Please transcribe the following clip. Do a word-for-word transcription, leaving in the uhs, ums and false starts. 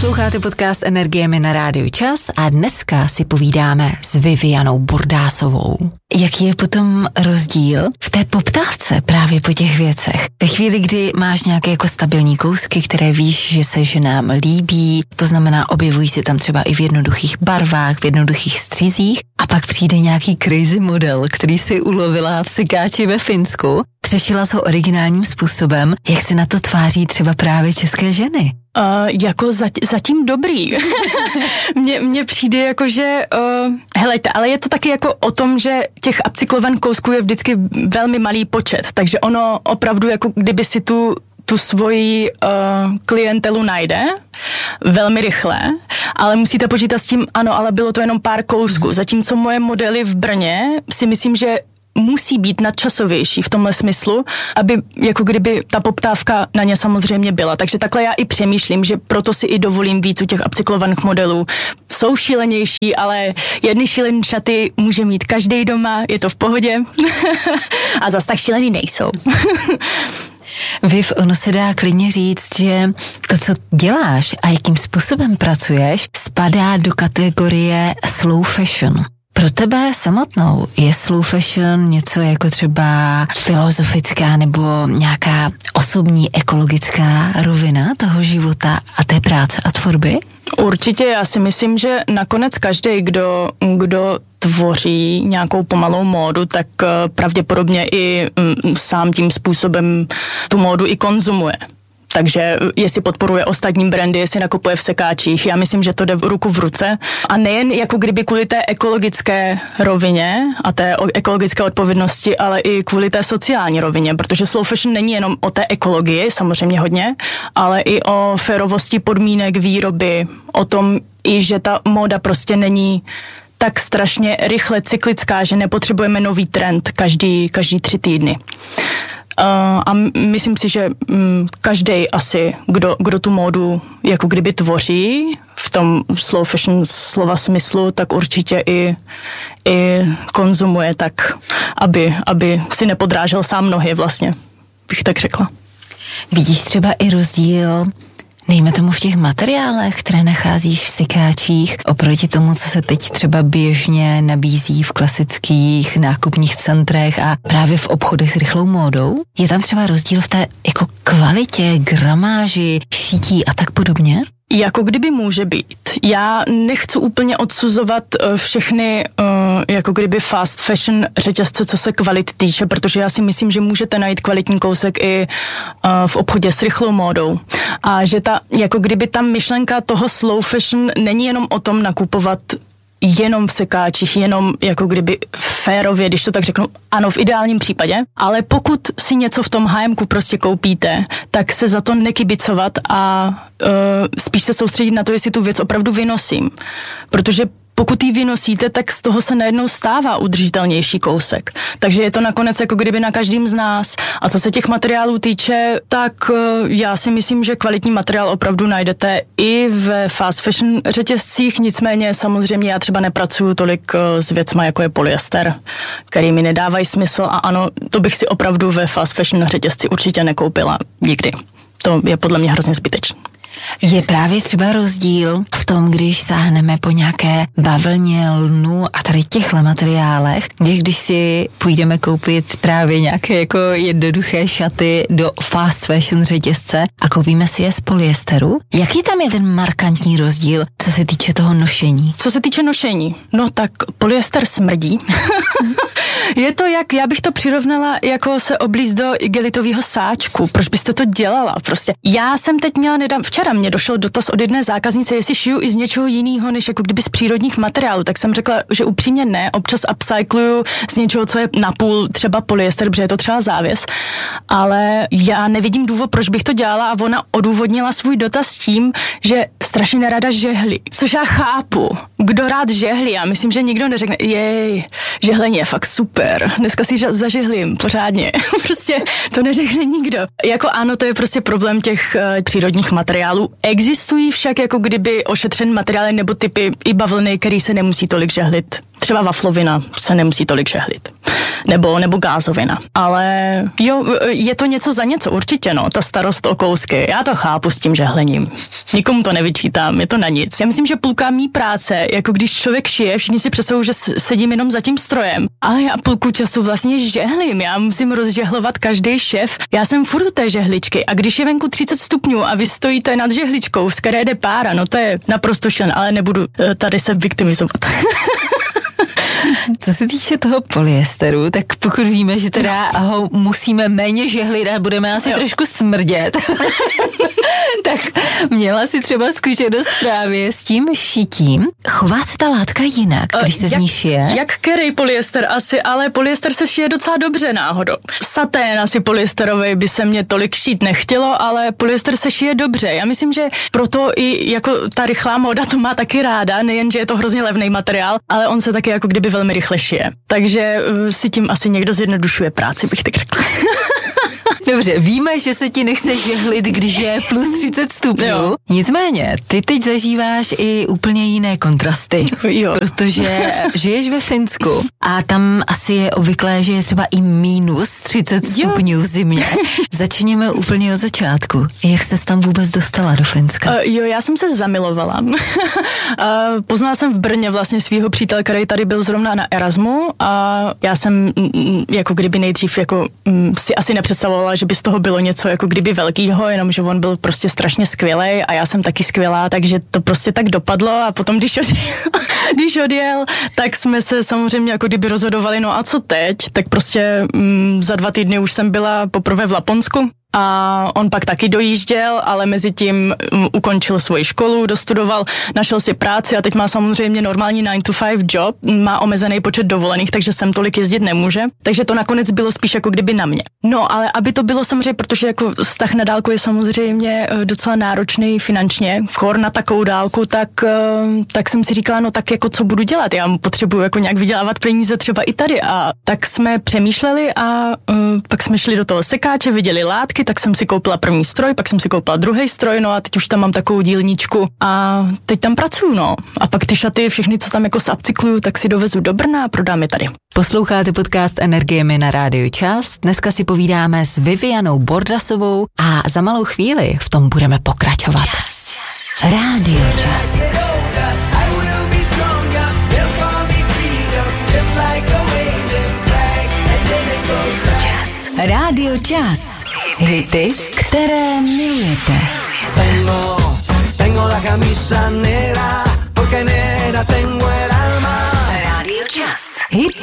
Posloucháte podcast Energiemi na Rádiu Čas a dneska si povídáme s Vivianou Burdásovou. Jaký je potom rozdíl v té poptávce právě po těch věcech? Ve chvíli, kdy máš nějaké jako stabilní kousky, které víš, že se ženám líbí, to znamená objevují se tam třeba i v jednoduchých barvách, v jednoduchých střízích a pak přijde nějaký crazy model, který si ulovila v sekáči ve Finsku, přešila ho originálním způsobem. Jak se na to tváří třeba právě české ženy? Uh, jako zat, zatím dobrý. mně, mně přijde jako, že uh, helejte, ale je to taky jako o tom, že těch upcyklovaných kousků je vždycky velmi malý počet, takže ono opravdu jako kdyby si tu tu svoji uh, klientelu najde velmi rychle, ale musíte počítat s tím, ano, ale bylo to jenom pár kousků, zatímco moje modely v Brně si myslím, že musí být nadčasovější v tomhle smyslu, aby jako kdyby ta poptávka na ně samozřejmě byla. Takže takhle já i přemýšlím, že proto si i dovolím víc u těch upcyklovaných modelů. Jsou šílenější, ale jedny šílený šaty může mít každý doma, je to v pohodě a zas tak šílený nejsou. Viv, ono se dá klidně říct, že to, co děláš a jakým způsobem pracuješ, spadá do kategorie slow fashion. Pro tebe samotnou je slow fashion něco jako třeba filozofická nebo nějaká osobní ekologická rovina toho života a té práce a tvorby? Určitě, já si myslím, že nakonec každý, kdo, kdo tvoří nějakou pomalou módu, tak pravděpodobně i sám tím způsobem tu módu i konzumuje. Takže jestli podporuje ostatní brandy, jestli nakupuje v sekáčích, já myslím, že to jde v ruku v ruce. A nejen jako kdyby kvůli té ekologické rovině a té ekologické odpovědnosti, ale i kvůli té sociální rovině, protože slow fashion není jenom o té ekologii, samozřejmě hodně, ale i o férovosti podmínek výroby, o tom i, že ta móda prostě není tak strašně rychle cyklická, že nepotřebujeme nový trend každý, každý tři týdny. Uh, a myslím si, že um, každý asi, kdo, kdo tu módu jako kdyby tvoří v tom slow fashion slova smyslu, tak určitě i, i konzumuje tak, aby, aby si nepodrážel sám nohy vlastně, bych tak řekla. Vidíš třeba i rozdíl, dejme tomu v těch materiálech, které nacházíš v sekáčích, oproti tomu, co se teď třeba běžně nabízí v klasických nákupních centrech a právě v obchodech s rychlou módou? Je tam třeba rozdíl v té jako kvalitě, gramáži, šití a tak podobně? Jako kdyby může být. Já nechci úplně odsuzovat všechny uh, jako kdyby fast fashion řetězce, co se kvalit týče, protože já si myslím, že můžete najít kvalitní kousek i uh, v obchodě s rychlou módou. A že ta, jako kdyby ta myšlenka toho slow fashion není jenom o tom nakupovat jenom v sekáčích, jenom jako kdyby férově, když to tak řeknu, ano, v ideálním případě, ale pokud si něco v tom há emku prostě koupíte, tak se za to nekibicovat a uh, spíš se soustředit na to, jestli tu věc opravdu vynosím. Protože pokud ji vynosíte, tak z toho se najednou stává udržitelnější kousek. Takže je to nakonec jako kdyby na každým z nás. A co se těch materiálů týče, tak já si myslím, že kvalitní materiál opravdu najdete i ve fast fashion řetězcích, nicméně samozřejmě já třeba nepracuju tolik s věcma, jako je polyester, který mi nedávají smysl a ano, to bych si opravdu ve fast fashion řetězci určitě nekoupila nikdy. To je podle mě hrozně zbytečné. Je právě třeba rozdíl v tom, když sáhneme po nějaké bavlně, lnu a tady těchhle materiálech, když si půjdeme koupit právě nějaké jako jednoduché šaty do fast fashion řetězce a koupíme si je z polyesteru. Jaký tam je ten markantní rozdíl, co se týče toho nošení? Co se týče nošení? No tak polyester smrdí. Je to jak, já bych to přirovnala, jako se oblízt do igelitového sáčku. Proč byste to dělala? Prostě já jsem teď měla nedám, včera mě došel dotaz od jedné zákaznice, jestli šiju i z něčeho jiného, než jako kdyby z přírodních materiálů, tak jsem řekla, že upřímně ne, občas upcycluju z něčeho, co je napůl třeba polyester, protože je to třeba závěs, ale já nevidím důvod, proč bych to dělala a ona odůvodnila svůj dotaz tím, že strašně nerada žehlí, což já chápu. kdo rád žehlí, já myslím, že nikdo neřekne, jej, žehlení je fakt super, dneska si zažehlím pořádně, prostě to neřekne nikdo. Jako ano, to je prostě problém těch uh, přírodních materiálů. Existují však jako kdyby ošetřené materiály nebo typy i bavlny, který se nemusí tolik žehlit. Třeba vaflovina se nemusí tolik žehlit. Nebo, nebo gázovina. Ale jo, je to něco za něco, určitě no, ta starost o kousky. Já to chápu s tím žehlením. Nikomu to nevyčítám, je to na nic. Já myslím, že půlka mý práce, jako když člověk šije, všichni si představují, že sedím jenom za tím strojem. Ale já půlku času vlastně žehlím, já musím rozžehlovat každý šef. Já jsem furt u té žehličky a když je venku třicet stupňů a vy stojíte nad žehličkou, z které jde pára, no to je naprosto šílené, ale nebudu tady se viktimizovat. Co se týče toho polyesteru, tak pokud víme, že teda ho musíme méně žehlit a budeme asi jo. trošku smrdět, tak měla si třeba zkušenost právě s tím šitím. Chová se ta látka jinak, když se z ní šije? Jak který polyester asi, ale polyester se šije docela dobře náhodou. Satén asi polyesterový by se mě tolik šít nechtělo, ale polyester se šije dobře. Já myslím, že proto i jako ta rychlá móda to má taky ráda, nejen, že je to hrozně levný materiál, ale on se taky jako kdyby velmi rychle šije. Takže uh, si tím asi někdo zjednodušuje práci, bych tak řekla. Dobře, víme, že se ti nechce žehlit, když je plus třicet stupňů. Jo. Nicméně, ty teď zažíváš i úplně jiné kontrasty. Jo. Protože žiješ ve Finsku a tam asi je obvyklé, že je třeba i minus třicet stupňů v zimě. Začněme úplně od začátku. Jak ses tam vůbec dostala do Finska? Uh, jo, já jsem se zamilovala. uh, poznala jsem v Brně vlastně svýho přítele, který tady byl zrovna na Erasmu a já jsem m, jako kdyby nejdřív jako m, si asi nepředstavovala, že by z toho bylo něco jako kdyby velkýho, jenomže on byl prostě strašně skvělej a já jsem taky skvělá, takže to prostě tak dopadlo a potom, když odjel, když odjel, tak jsme se samozřejmě jako kdyby rozhodovali, no a co teď? Tak prostě mm, za dva týdny už jsem byla poprvé v Laponsku. A on pak taky dojížděl, ale mezi tím um, ukončil svoji školu, dostudoval, našel si práci a teď má samozřejmě normální nine to five job, má omezený počet dovolených, takže sem tolik jezdit nemůže. Takže to nakonec bylo spíš jako kdyby na mě. No, ale aby to bylo samozřejmě, protože jako vztah na dálku je samozřejmě docela náročný finančně, chor na takovou dálku, tak, tak jsem si říkala, no tak jako co budu dělat? Já potřebuju jako nějak vydělávat peníze třeba i tady. A tak jsme přemýšleli a uh, pak jsme šli do toho sekáče, viděli látky, tak jsem si koupila první stroj, pak jsem si koupila druhý stroj, no a teď už tam mám takovou dílničku a teď tam pracuju, no. A pak ty šaty, všechny, co tam jako upcykluju, tak si dovezu do Brna a prodám je tady. Posloucháte podcast Energiemi na Rádiu Čas. Dneska si povídáme s Vivianou Bordasovou a za malou chvíli v tom budeme pokračovat. Čas. Rádio Čas. Rádio Čas. Hity, které milujete. Tengo, tengo la camisa negra, porque negra tengo el alma. Rádio Čas. Hity